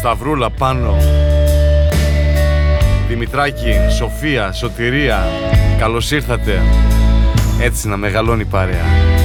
Σταυρούλα πάνω. Δημητράκη, Σοφία, Σωτηρία, καλώς ήρθατε. Έτσι να μεγαλώνει η παρέα.